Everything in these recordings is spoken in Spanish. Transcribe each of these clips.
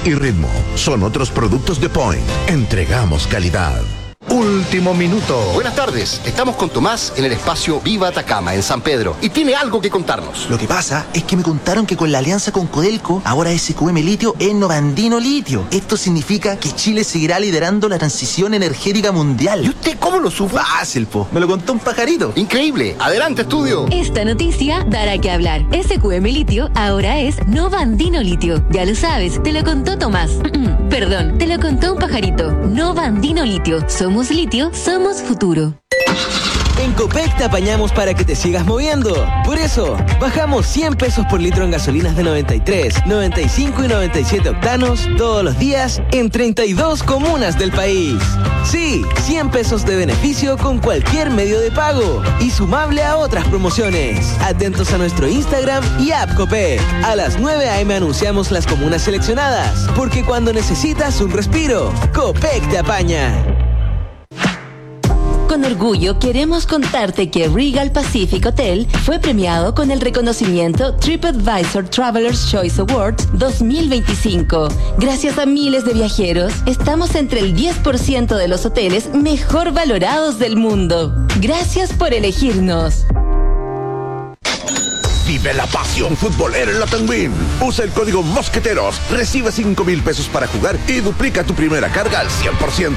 y ritmo son otros productos de Point. Entregamos calidad. Último minuto. Buenas tardes, estamos con Tomás en el espacio Viva Atacama, en San Pedro, y tiene algo que contarnos. Lo que pasa es que me contaron que con la alianza con Codelco, ahora SQM Litio es Novandino Litio. Esto significa que Chile seguirá liderando la transición energética mundial. ¿Y usted cómo lo supo? Fácil, po. Me lo contó un pajarito. Increíble. Adelante, estudio. Esta noticia dará que hablar. SQM Litio ahora es Novandino Litio. Ya lo sabes, te lo contó Tomás. Perdón, te lo contó un pajarito. Novandino Litio. Somos litio, somos futuro. En Copec te apañamos para que te sigas moviendo. Por eso, bajamos 100 pesos por litro en gasolinas de 93, 95 y 97 octanos todos los días en 32 comunas del país. Sí, 100 pesos de beneficio con cualquier medio de pago y sumable a otras promociones. Atentos a nuestro Instagram y app Copec. A las 9 a.m. anunciamos las comunas seleccionadas, porque cuando necesitas un respiro, Copec te apaña. Con orgullo queremos contarte que Regal Pacific Hotel fue premiado con el reconocimiento TripAdvisor Traveler's Choice Awards 2025. Gracias a miles de viajeros, estamos entre el 10% de los hoteles mejor valorados del mundo. Gracias por elegirnos. Vive la pasión futbolera en la Penguin. Usa el código Mosqueteros, recibe 5,000 pesos para jugar y duplica tu primera carga al 100%.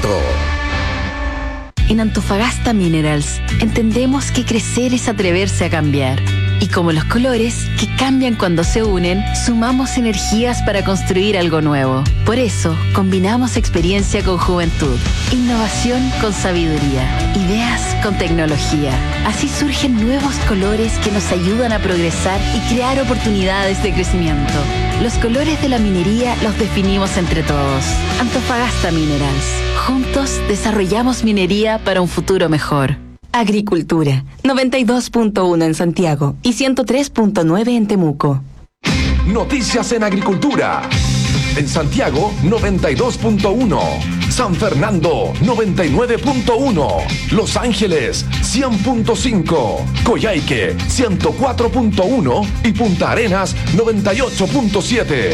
En Antofagasta Minerals entendemos que crecer es atreverse a cambiar. Y como los colores, que cambian cuando se unen, sumamos energías para construir algo nuevo. Por eso, combinamos experiencia con juventud, innovación con sabiduría, ideas con tecnología. Así surgen nuevos colores que nos ayudan a progresar y crear oportunidades de crecimiento. Los colores de la minería los definimos entre todos. Antofagasta Minerals. Juntos desarrollamos minería para un futuro mejor. Agricultura, 92.1 en Santiago y 103.9 en Temuco. Noticias en agricultura. En Santiago, 92.1. San Fernando, 99.1. Los Ángeles, 100.5. Coyhaique, 104.1. Y Punta Arenas, 98.7.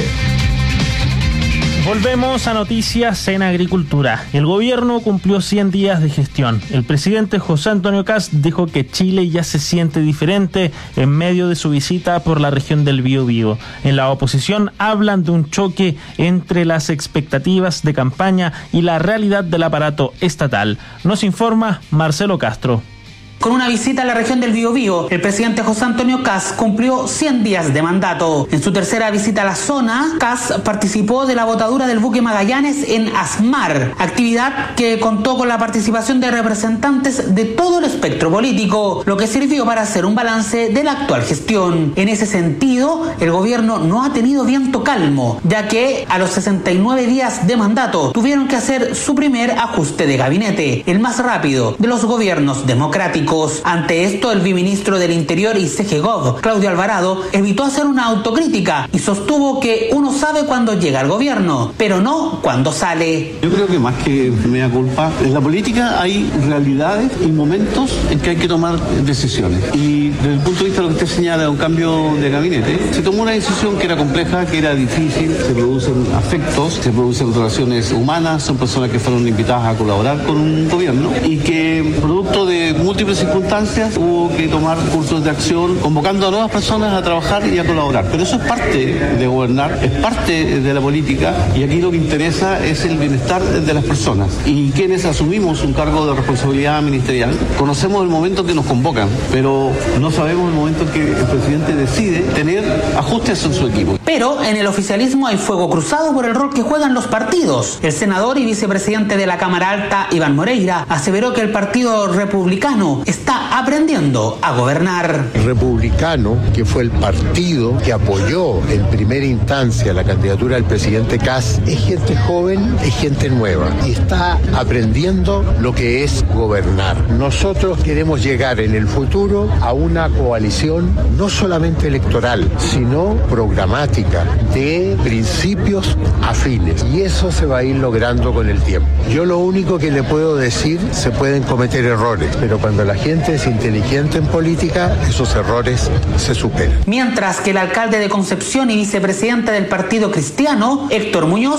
Volvemos a noticias en agricultura. El gobierno cumplió 100 días de gestión. El presidente José Antonio Kast dijo que Chile ya se siente diferente en medio de su visita por la región del Biobío. En la oposición hablan de un choque entre las expectativas de campaña y la realidad del aparato estatal. Nos informa Marcelo Castro. Con una visita a la región del Biobío, el presidente José Antonio Kast cumplió 100 días de mandato. En su tercera visita a la zona, Kast participó de la botadura del buque Magallanes en Asmar, actividad que contó con la participación de representantes de todo el espectro político, lo que sirvió para hacer un balance de la actual gestión. En ese sentido, el gobierno no ha tenido viento calmo, ya que a los 69 días de mandato tuvieron que hacer su primer ajuste de gabinete, el más rápido de los gobiernos democráticos. Ante esto, el viceministro del Interior y CGGOV, Claudio Alvarado, evitó hacer una autocrítica y sostuvo que uno sabe cuándo llega al gobierno, pero no cuándo sale. Yo creo que más que mea culpa, en la política hay realidades y momentos en que hay que tomar decisiones. Y desde el punto de vista de lo que usted señala, un cambio de gabinete, se tomó una decisión que era compleja, que era difícil, se producen afectos, se producen relaciones humanas, son personas que fueron invitadas a colaborar con un gobierno y que producto de múltiples circunstancias hubo que tomar cursos de acción convocando a nuevas personas a trabajar y a colaborar, pero eso es parte de gobernar, es parte de la política y aquí lo que interesa es el bienestar de las personas y quienes asumimos un cargo de responsabilidad ministerial conocemos el momento que nos convocan, pero no sabemos el momento en que el presidente decide tener ajustes en su equipo. Pero en el oficialismo hay fuego cruzado por el rol que juegan los partidos. El senador y vicepresidente de la Cámara Alta, Iván Moreira, aseveró que el Partido Republicano está aprendiendo a gobernar. Republicano, que fue el partido que apoyó en primera instancia la candidatura del presidente Kast, es gente joven, es gente nueva y está aprendiendo lo que es gobernar. Nosotros queremos llegar en el futuro a una coalición no solamente electoral, sino programática, de principios afines, y eso se va a ir logrando con el tiempo. Yo lo único que le puedo decir, se pueden cometer errores, pero cuando la gente es inteligente en política, esos errores se superan. Mientras que el alcalde de Concepción y vicepresidente del Partido Cristiano, Héctor Muñoz,